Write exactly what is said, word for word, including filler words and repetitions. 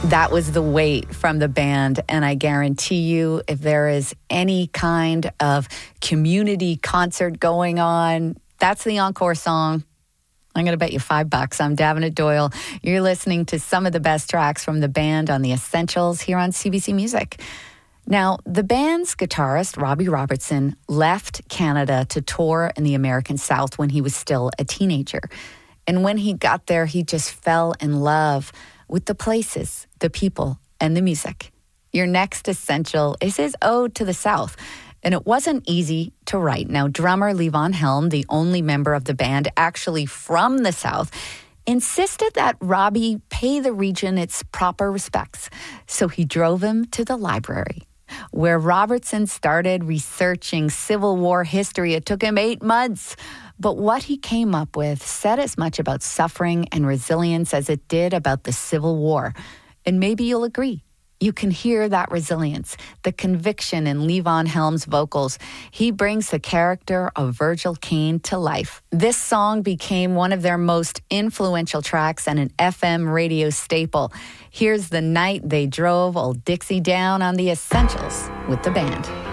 That was The Weight from the band, and I guarantee you, if there is any kind of community concert going on, that's the encore song. I'm going to bet you five bucks. I'm Davina Doyle. You're listening to some of the best tracks from the band on The Essentials here on C B C Music. Now, the band's guitarist, Robbie Robertson, left Canada to tour in the American South when he was still a teenager. And when he got there, he just fell in love with the places, the people, and the music. Your next essential is his ode to the South. And it wasn't easy to write. Now, drummer Levon Helm, the only member of the band actually from the South, insisted that Robbie pay the region its proper respects. So he drove him to the library, where Robertson started researching Civil War history. It took him eight months. But what he came up with said as much about suffering and resilience as it did about the Civil War. And maybe you'll agree. You can hear that resilience, the conviction in Levon Helm's vocals. He brings the character of Virgil Caine to life. This song became one of their most influential tracks and an F M radio staple. Here's The Night They Drove Old Dixie Down on The Essentials with the band.